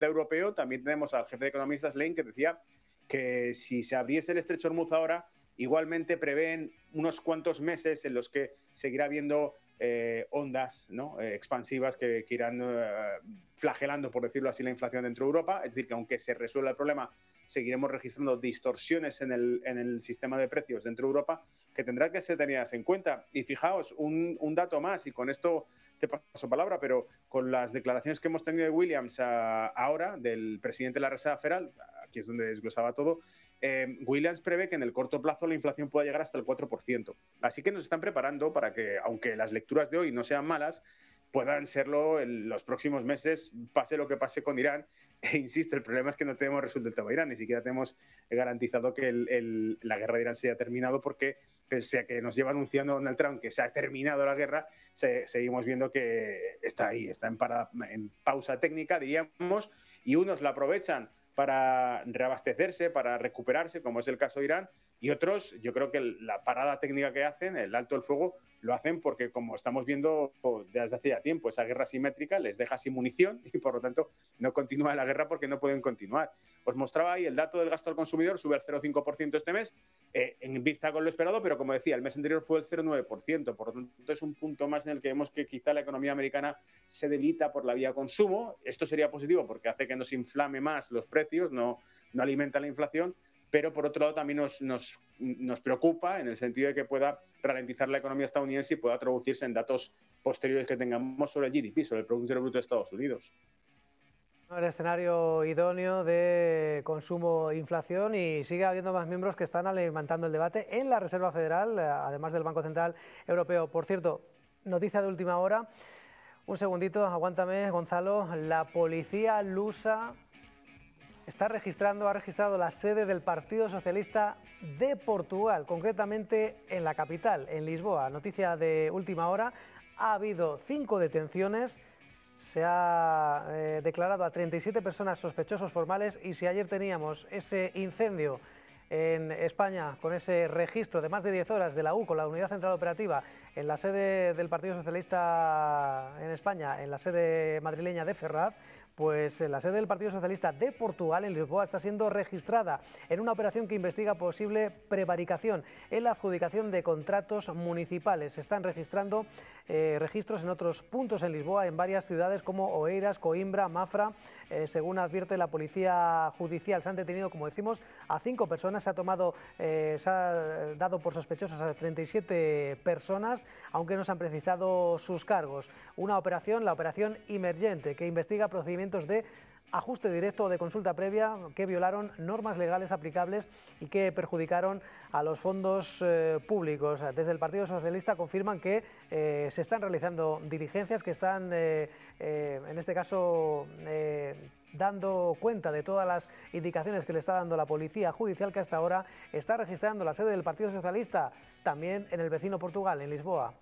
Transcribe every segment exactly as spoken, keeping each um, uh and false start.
europeo, también tenemos al jefe de economistas, Lane, que decía que si se abriese el estrecho de Hormuz ahora, igualmente prevén unos cuantos meses en los que seguirá habiendo eh, ondas, ¿no?, eh, expansivas que, que irán eh, flagelando, por decirlo así, la inflación dentro de Europa. Es decir, que aunque se resuelva el problema, seguiremos registrando distorsiones en el, en el sistema de precios dentro de Europa que tendrán que ser tenidas en cuenta. Y fijaos, un, un dato más, y con esto te paso palabra, pero con las declaraciones que hemos tenido de Williams a, ahora, del presidente de la Reserva Federal, aquí es donde desglosaba todo, eh, Williams prevé que en el corto plazo la inflación pueda llegar hasta el cuatro por ciento. Así que nos están preparando para que, aunque las lecturas de hoy no sean malas, puedan serlo en los próximos meses, pase lo que pase con Irán. E insisto, el problema es que no tenemos resuelto el tema de Irán, ni siquiera tenemos garantizado que el, el, la guerra de Irán se haya terminado, porque pese a que nos lleva anunciando Donald Trump que se ha terminado la guerra, se, seguimos viendo que está ahí, está en, para, en pausa técnica, diríamos, y unos la aprovechan para reabastecerse, para recuperarse, como es el caso de Irán, y otros, yo creo que la parada técnica que hacen, el alto el fuego, lo hacen porque, como estamos viendo desde hace ya tiempo, esa guerra asimétrica les deja sin munición y, por lo tanto, no continúa la guerra porque no pueden continuar. Os mostraba ahí el dato del gasto al consumidor, sube al cero coma cinco por ciento este mes, eh, en vista con lo esperado, pero como decía, el mes anterior fue el cero coma nueve por ciento, por lo tanto es un punto más en el que vemos que quizá la economía americana se debilita por la vía consumo. Esto sería positivo porque hace que no se inflame más los precios, no, no alimenta la inflación, pero por otro lado también nos, nos, nos preocupa en el sentido de que pueda ralentizar la economía estadounidense y pueda traducirse en datos posteriores que tengamos sobre el G D P, sobre el Producto Interior Bruto de Estados Unidos. El escenario idóneo de consumo e inflación, y sigue habiendo más miembros que están alimentando el debate en la Reserva Federal, además del Banco Central Europeo. Por cierto, noticia de última hora, un segundito, aguántame, Gonzalo, la policía lusa está registrando, ha registrado la sede del Partido Socialista de Portugal, concretamente en la capital, en Lisboa. Noticia de última hora, ha habido cinco detenciones, se ha eh, declarado a treinta y siete personas sospechosos formales, y si ayer teníamos ese incendio en España con ese registro de más de diez horas de la U, con la Unidad Central Operativa, en la sede del Partido Socialista en España, en la sede madrileña de Ferraz, pues la sede del Partido Socialista de Portugal, en Lisboa, está siendo registrada en una operación que investiga posible prevaricación en la adjudicación de contratos municipales. Se están registrando eh, registros en otros puntos en Lisboa, en varias ciudades como Oeiras, Coimbra, Mafra. Eh, según advierte la Policía Judicial, se han detenido, como decimos, a cinco personas, se ha tomado, eh, se ha dado por sospechosas a treinta y siete personas, aunque no se han precisado sus cargos. Una operación, la operación Emergente, que investiga procedimientos de ajuste directo o de consulta previa que violaron normas legales aplicables y que perjudicaron a los fondos eh, públicos. Desde el Partido Socialista confirman que eh, se están realizando diligencias, que están, eh, eh, en este caso, eh, dando cuenta de todas las indicaciones que le está dando la Policía Judicial, que hasta ahora está registrando la sede del Partido Socialista también en el vecino Portugal, en Lisboa.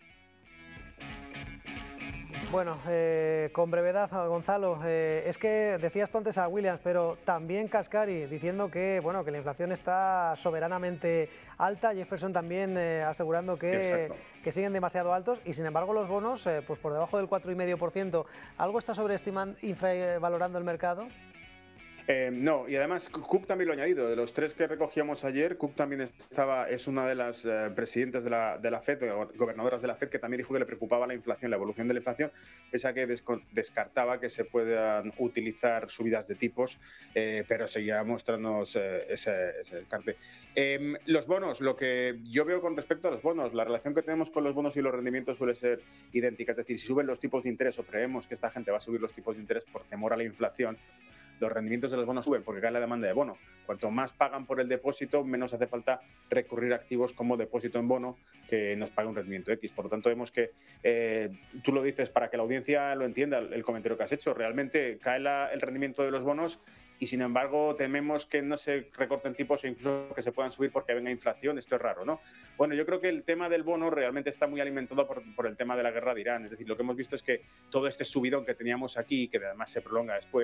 Bueno, eh, con brevedad, Gonzalo, eh, es que decías tú antes a Williams, pero también Cascari diciendo que, bueno, que la inflación está soberanamente alta, Jefferson también eh, asegurando que, que siguen demasiado altos, y sin embargo los bonos, eh, pues por debajo del cuatro coma cinco por ciento. ¿Algo está sobreestimando, infravalorando el mercado? Eh, no, y además Cook también lo ha añadido. De los tres que recogíamos ayer, Cook también estaba, es una de las eh, presidentes de la, de la Fed, gobernadoras de la Fed, que también dijo que le preocupaba la inflación, la evolución de la inflación, pese a que descartaba que se puedan utilizar subidas de tipos, eh, pero seguía mostrándonos eh, ese, ese carte. Eh, los bonos, lo que yo veo con respecto a los bonos, la relación que tenemos con los bonos y los rendimientos suele ser idéntica. Es decir, si suben los tipos de interés o creemos que esta gente va a subir los tipos de interés por temor a la inflación, los rendimientos de los bonos suben porque cae la demanda de bono. Cuanto más pagan por el depósito, menos hace falta recurrir a activos como depósito en bono que nos pague un rendimiento X. Por lo tanto, vemos que, eh, tú lo dices para que la audiencia lo entienda, el comentario que has hecho, realmente cae la, el rendimiento de los bonos, y sin embargo tememos que no se recorten tipos o incluso que se puedan subir porque venga inflación. Esto es raro, ¿no? Bueno, yo creo que el tema del bono realmente está muy alimentado por, por el tema de la guerra de Irán. Es decir, lo que hemos visto es que todo este subidón que teníamos aquí, que además se prolonga después,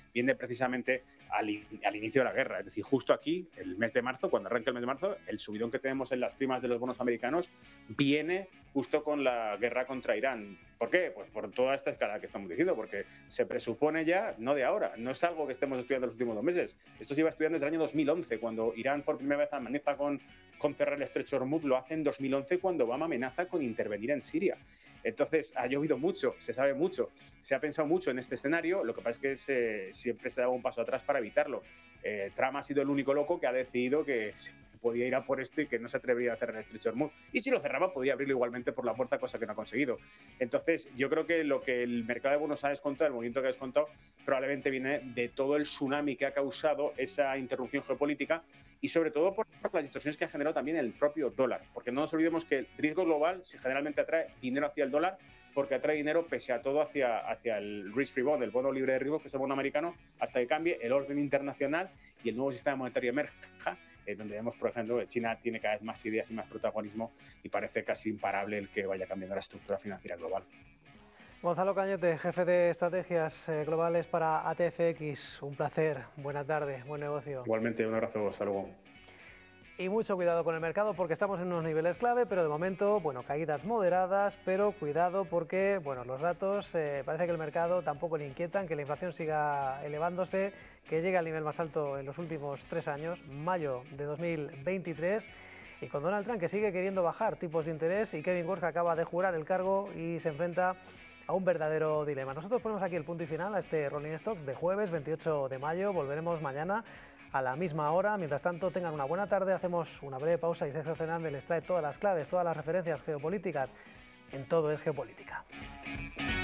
viene precisamente al, al inicio de la guerra. Es decir, justo aquí, el mes de marzo, cuando arranca el mes de marzo, el subidón que tenemos en las primas de los bonos americanos viene justo con la guerra contra Irán. ¿Por qué? Pues por toda esta escalada que estamos diciendo, porque se presupone ya, no de ahora, no es algo que estemos estudiando los últimos dos meses. Esto se iba estudiando desde el año dos mil once, cuando Irán por primera vez amenaza con, con cerrar el estrecho de Hormuz. Lo hace en dos mil once, cuando Obama amenaza con intervenir en Siria. Entonces, ha llovido mucho, se sabe mucho, se ha pensado mucho en este escenario. Lo que pasa es que se, siempre se daba un paso atrás para evitarlo. Eh, Trump ha sido el único loco que ha decidido que se podía ir a por esto y que no se atrevería a cerrar el estrecho de Hormuz. Y si lo cerraba, podía abrirlo igualmente por la puerta, cosa que no ha conseguido. Entonces, yo creo que lo que el mercado de bonos ha descontado, el movimiento que ha descontado, probablemente viene de todo el tsunami que ha causado esa interrupción geopolítica y sobre todo por las distorsiones que ha generado también el propio dólar. Porque no nos olvidemos que el riesgo global generalmente atrae dinero hacia el dólar, porque atrae dinero pese a todo hacia, hacia el risk-free bond, el bono libre de riesgo, que es el bono americano, hasta que cambie el orden internacional y el nuevo sistema monetario emerja, eh, donde vemos, por ejemplo, que China tiene cada vez más ideas y más protagonismo y parece casi imparable el que vaya cambiando la estructura financiera global. Gonzalo Cañete, jefe de estrategias eh, globales para A T F X, un placer, buena tarde, buen negocio. Igualmente, un abrazo, hasta luego. Y mucho cuidado con el mercado porque estamos en unos niveles clave, pero de momento, bueno, caídas moderadas, pero cuidado porque, bueno, los datos, eh, parece que el mercado tampoco le inquietan, que la inflación siga elevándose, que llegue al nivel más alto en los últimos tres años, mayo de dos mil veintitrés, y con Donald Trump que sigue queriendo bajar tipos de interés y Kevin Warsh que acaba de jurar el cargo y se enfrenta a un verdadero dilema. Nosotros ponemos aquí el punto y final a este Rolling Stocks de jueves veintiocho de mayo, volveremos mañana a la misma hora. Mientras tanto, tengan una buena tarde, hacemos una breve pausa y Sergio Fernández les trae todas las claves, todas las referencias geopolíticas. En Todo es Geopolítica.